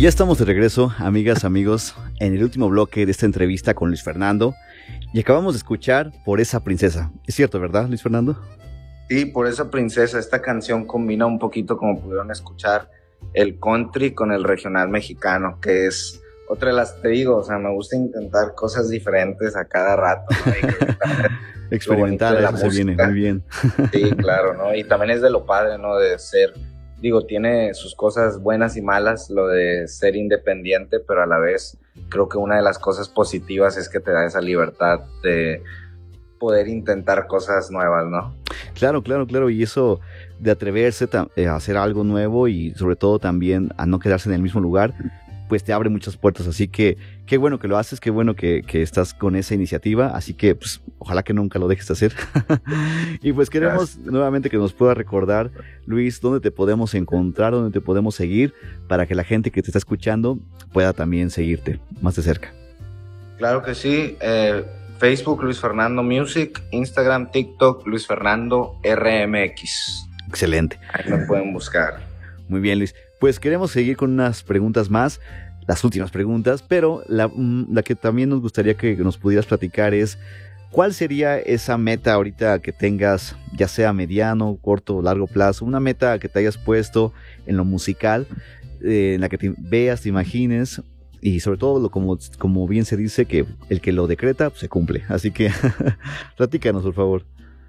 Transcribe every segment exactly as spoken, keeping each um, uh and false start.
ya estamos de regreso, amigas, amigos, en el último bloque de esta entrevista con Luis Fernando. Y acabamos de escuchar Por esa princesa. Es cierto, ¿verdad, Luis Fernando? Sí, Por esa princesa. Esta canción combina un poquito, como pudieron escuchar, el country con el regional mexicano, que es otra de las, te digo, o sea, me gusta intentar cosas diferentes a cada rato, ¿no? Experimentar, eso se viene, muy bien. Sí, claro, ¿no? Y también es de lo padre, ¿no? De ser, digo, tiene sus cosas buenas y malas, lo de ser independiente, pero a la vez creo que una de las cosas positivas es que te da esa libertad de poder intentar cosas nuevas, ¿no? Claro, claro, claro, y eso de atreverse a hacer algo nuevo y sobre todo también a no quedarse en el mismo lugar, pues te abre muchas puertas, así que qué bueno que lo haces, qué bueno que, que estás con esa iniciativa, así que pues ojalá que nunca lo dejes de hacer. Y pues queremos Gracias. Nuevamente que nos pueda recordar, Luis, dónde te podemos encontrar, dónde te podemos seguir, para que la gente que te está escuchando pueda también seguirte más de cerca. Claro que sí, eh, Facebook Luis Fernando Music, Instagram, TikTok Luis Fernando R M X. Excelente. Ahí me pueden buscar. Muy bien, Luis. Pues queremos seguir con unas preguntas más, las últimas preguntas, pero la, la que también nos gustaría que nos pudieras platicar es, ¿cuál sería esa meta ahorita que tengas, ya sea mediano, corto o largo plazo? Una meta que te hayas puesto en lo musical, eh, en la que te veas, te imagines, y sobre todo, lo, como, como bien se dice, que el que lo decreta, pues, se cumple. Así que, platícanos, por favor.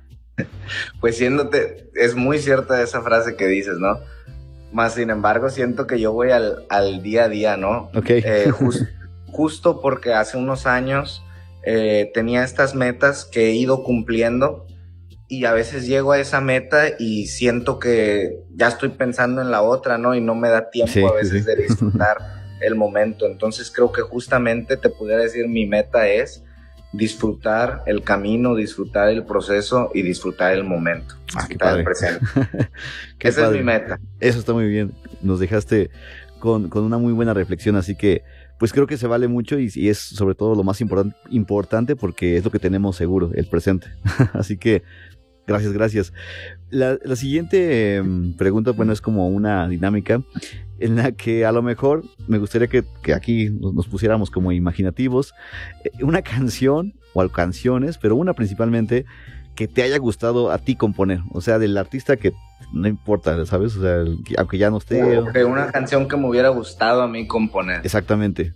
Pues siéndote, es muy cierta esa frase que dices, ¿no? Más sin embargo, siento que yo voy al, al día a día, ¿no? Ok. Eh, just, justo porque hace unos años eh, tenía estas metas que he ido cumpliendo y a veces llego a esa meta y siento que ya estoy pensando en la otra, ¿no? Y no me da tiempo sí, a veces sí. de disfrutar el momento. Entonces creo que justamente te pudiera decir mi meta es disfrutar el camino, disfrutar el proceso y disfrutar el momento, ah, disfrutar el presente. Esa padre. Es mi meta. Eso está muy bien. Nos dejaste con, con una muy buena reflexión, así que pues creo que se vale mucho y, y es sobre todo lo más important, importante porque es lo que tenemos seguro, el presente. Así que gracias, gracias. La, la siguiente eh, pregunta, bueno, es como una dinámica en la que a lo mejor me gustaría que, que aquí nos, nos pusiéramos como imaginativos, eh, una canción o canciones, pero una principalmente que te haya gustado a ti componer, o sea, del artista que no importa, ¿sabes? O sea, el, aunque ya no esté. Okay, una canción que me hubiera gustado a mí componer. Exactamente.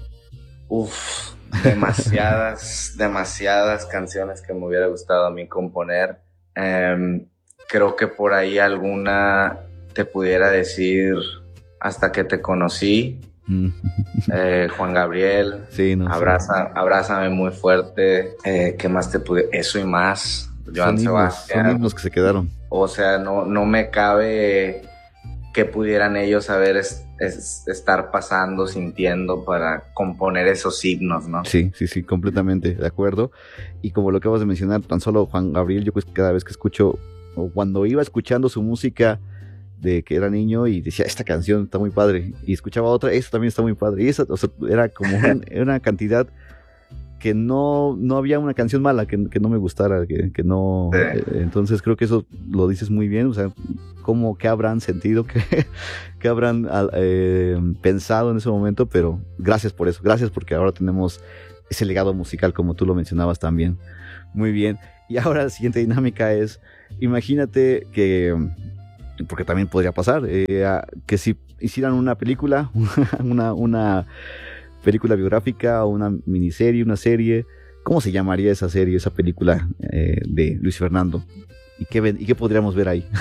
Uf, demasiadas, demasiadas canciones que me hubiera gustado a mí componer. Um, creo que por ahí alguna te pudiera decir Hasta que te conocí, eh, Juan Gabriel, sí, no, Abraza, sí. Abrázame muy fuerte, eh, ¿qué más te pude? Eso y más, Joan son Sebastián. Himnos, son himnos que se quedaron. O sea, no, no me cabe que pudieran ellos saber es, es, estar pasando, sintiendo para componer esos himnos, ¿no? Sí, sí, sí, completamente de acuerdo. Y como lo acabas de mencionar, tan solo Juan Gabriel, yo pues cada vez que escucho, o cuando iba escuchando su música de que era niño y decía, esta canción está muy padre, y escuchaba otra, esta también está muy padre, y esa, o sea, era como un, una cantidad que no, no había una canción mala que, que no me gustara, que, que no, sí. eh, entonces creo que eso lo dices muy bien, o sea, cómo, qué habrán sentido, qué, qué habrán eh, pensado en ese momento, pero gracias por eso, gracias porque ahora tenemos ese legado musical como tú lo mencionabas también, muy bien. Y ahora la siguiente dinámica es, imagínate que, porque también podría pasar, eh, que si hicieran una película, una, una película biográfica o una miniserie, una serie, ¿cómo se llamaría esa serie, esa película eh, de Luis Fernando? ¿Y qué, ¿Y qué podríamos ver ahí?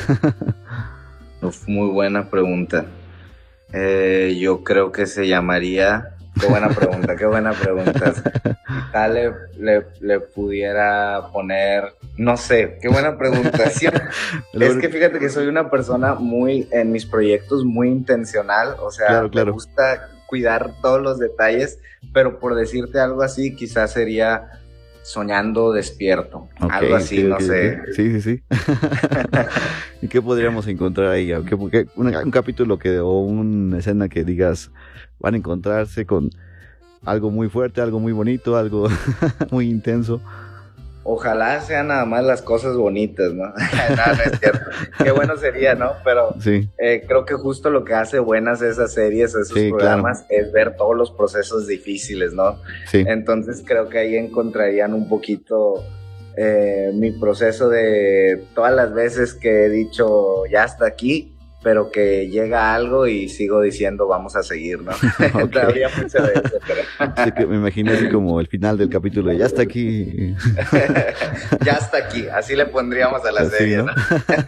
Uf, muy buena pregunta. Eh, yo creo que se llamaría... Qué buena pregunta, qué buena pregunta. Tal le, le, le pudiera poner, no sé, qué buena pregunta. Sí, es que fíjate que soy una persona muy, en mis proyectos, muy intencional, o sea, claro, claro. me gusta cuidar todos los detalles, pero por decirte algo así, quizás sería Soñando Despierto, okay, algo así, okay, no okay, sé. Okay. Sí, sí, sí. ¿Y qué podríamos encontrar ahí? ¿Qué, qué, un, un capítulo que, o una escena que digas, van a encontrarse con algo muy fuerte, algo muy bonito, algo muy intenso? Ojalá sean nada más las cosas bonitas, ¿no? No, no es cierto. Qué bueno sería, ¿no? Pero sí. eh, creo que justo lo que hace buenas esas series, esos sí, programas, claro. es ver todos los procesos difíciles, ¿no? Sí. Entonces creo que ahí encontrarían un poquito eh, mi proceso de todas las veces que he dicho ya hasta aquí, pero que llega algo y sigo diciendo vamos a seguir, ¿no? Okay. Todavía mucho de eso, pero... sí, que me imaginé así como el final del capítulo de ya está aquí. Ya está aquí, así le pondríamos a la así, serie, ¿no? ¿no?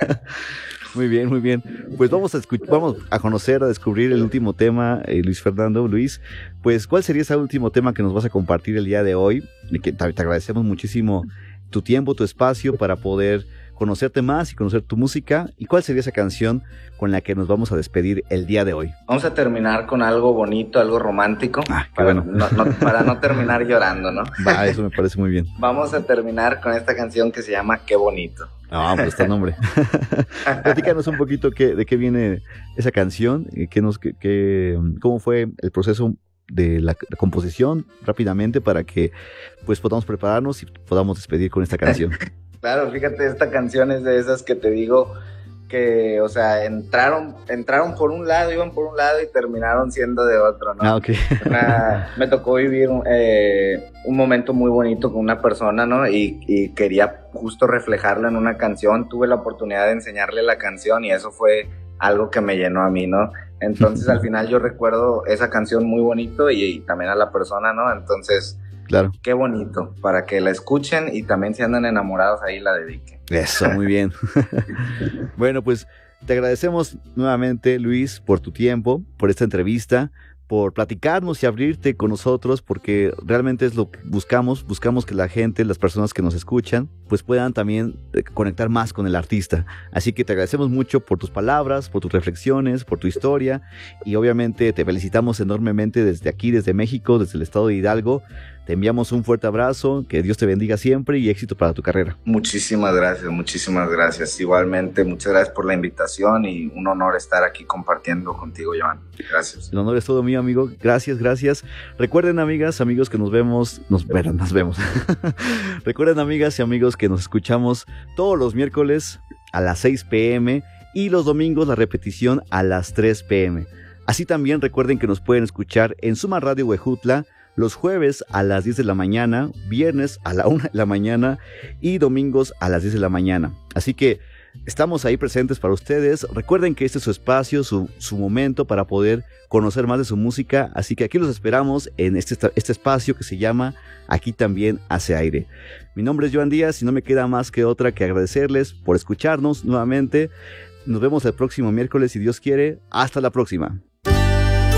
Muy bien, muy bien. Pues vamos a escuchar, vamos a conocer, a descubrir el último tema, eh, Luis Fernando, Luis. Pues, ¿cuál sería ese último tema que nos vas a compartir el día de hoy? Y que te agradecemos muchísimo tu tiempo, tu espacio para poder conocerte más y conocer tu música. ¿Y cuál sería esa canción con la que nos vamos a despedir el día de hoy? Vamos a terminar con algo bonito, algo romántico, ah, qué para, bueno. no, no, para no terminar llorando, ¿no? Va, eso me parece muy bien. Vamos a terminar con esta canción que se llama Qué Bonito. Ah, pues está el nombre. Platícanos un poquito qué, de qué viene esa canción, qué nos, qué, qué, cómo fue el proceso de la, la composición rápidamente para que pues podamos prepararnos y podamos despedir con esta canción. Claro, fíjate, esta canción es de esas que te digo que, o sea, entraron entraron por un lado, iban por un lado y terminaron siendo de otro, ¿no? Ah, ok. Una, me tocó vivir eh, un momento muy bonito con una persona, ¿no? Y, y quería justo reflejarlo en una canción. Tuve la oportunidad de enseñarle la canción y eso fue algo que me llenó a mí, ¿no? Entonces, al final yo recuerdo esa canción muy bonito y, y también a la persona, ¿no? Entonces... Claro. Qué bonito, para que la escuchen y también si andan enamorados ahí la dediquen. Eso, muy bien. Bueno, pues te agradecemos nuevamente, Luis, por tu tiempo, por esta entrevista, por platicarnos y abrirte con nosotros, porque realmente es lo que buscamos, buscamos que la gente, las personas que nos escuchan, pues puedan también conectar más con el artista. Así que te agradecemos mucho por tus palabras, por tus reflexiones, por tu historia, y obviamente te felicitamos enormemente desde aquí, desde México, desde el estado de Hidalgo. Te enviamos un fuerte abrazo, que Dios te bendiga siempre y éxito para tu carrera. Muchísimas gracias, muchísimas gracias. Igualmente, muchas gracias por la invitación y un honor estar aquí compartiendo contigo, Joan. Gracias. El honor es todo mío, amigo. Gracias, gracias. Recuerden, amigas, amigos, que nos vemos, nos, bueno, nos vemos. Recuerden, amigas y amigos, que nos escuchamos todos los miércoles a las seis pm y los domingos la repetición a las tres pm. Así también recuerden que nos pueden escuchar en Suma Radio Huejutla los jueves a las diez de la mañana, viernes a la una de la mañana y domingos a las diez de la mañana. Así que estamos ahí presentes para ustedes. Recuerden que este es su espacio, su, su momento para poder conocer más de su música. Así que aquí los esperamos en este, este espacio que se llama Aquí También Hace Aire. Mi nombre es Joan Díaz y no me queda más que otra que agradecerles por escucharnos nuevamente. Nos vemos el próximo miércoles si Dios quiere. Hasta la próxima.